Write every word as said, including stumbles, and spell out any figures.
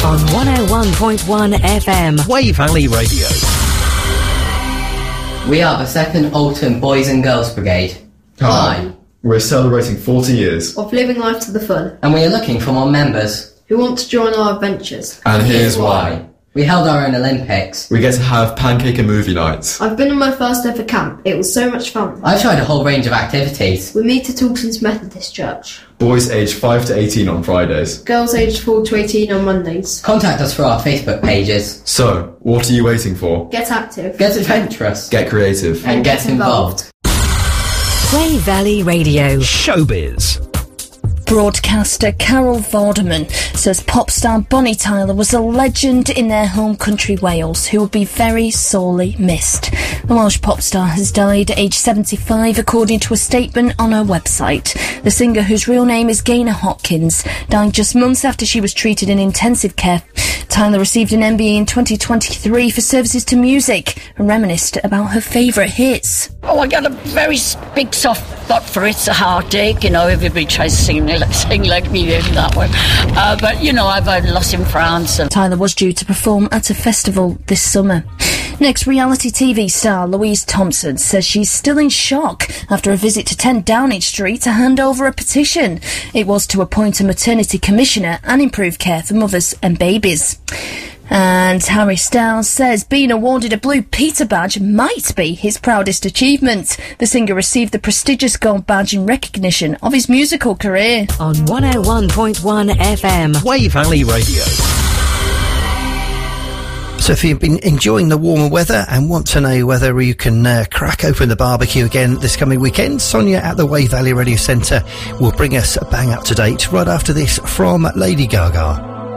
on one oh one point one F M. Way Valley Radio. We are the second Alton Boys and Girls Brigade. Hi. We're celebrating forty years of living life to the full. And we are looking for more members who want to join our adventures. And here's why. We held our own Olympics. We get to have pancake and movie nights. I've been on my first ever camp. It was so much fun. I've tried a whole range of activities. We meet at Alton's Methodist Church. Boys aged five to eighteen on Fridays. Girls aged four to eighteen on Mondays. Contact us through our Facebook pages. So, what are you waiting for? Get active. Get adventurous. Get creative. And, and get, get involved. involved. Way Valley Radio. Showbiz. Broadcaster Carol Vorderman says pop star Bonnie Tyler was a legend in their home country Wales who will be very sorely missed. The Welsh pop star has died at age seventy-five according to a statement on her website. The singer, whose real name is Gaynor Hopkins, died just months after she was treated in intensive care. Tyler received an M B E in twenty twenty-three for services to music and reminisced about her favourite hits. Oh, I got a very big soft spot for It's a Heartache. You know, everybody tries to sing, sing like me in that one. Uh, but, you know, I've had Lost in France. And Tyler was due to perform at a festival this summer. Next, reality T V star Louise Thompson says she's still in shock after a visit to ten Downing Street to hand over a petition. It was to appoint a maternity commissioner and improve care for mothers and babies. And Harry Styles says being awarded a Blue Peter badge might be his proudest achievement. The singer received the prestigious gold badge in recognition of his musical career. On one oh one point one F M. Way Valley Radio. So if you've been enjoying the warmer weather and want to know whether you can uh, crack open the barbecue again this coming weekend, Sonia at the Way Valley Radio Centre will bring us bang up to date right after this from Lady Gaga.